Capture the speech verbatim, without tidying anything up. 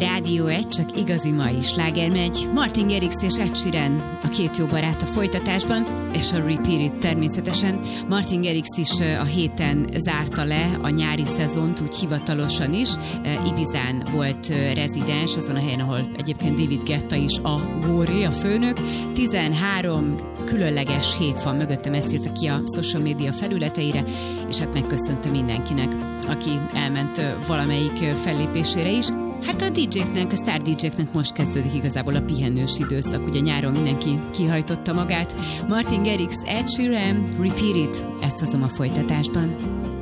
Rádió egy, csak igazi mai sláger megy. Martin Garrix és Ed Sheeran, a két jó barát a folytatásban, és a Repeat It természetesen. Martin Garrix is a héten zárta le a nyári szezont, úgy hivatalosan is. Ibizán volt rezidens, azon a helyen, ahol egyébként David Guetta is a Góri, a főnök. tizenhárom különleges hét van mögöttem, ezt írta ki a social media felületeire, és hát megköszönte mindenkinek, aki elment valamelyik fellépésére is. Hát a dé jéknek, a sztár dé jéknek most kezdődik igazából a pihenős időszak, ugye nyáron mindenki kihajtotta magát. Martin Garrix, Ed Sheeran, Repeat It, ezt hozom a folytatásban.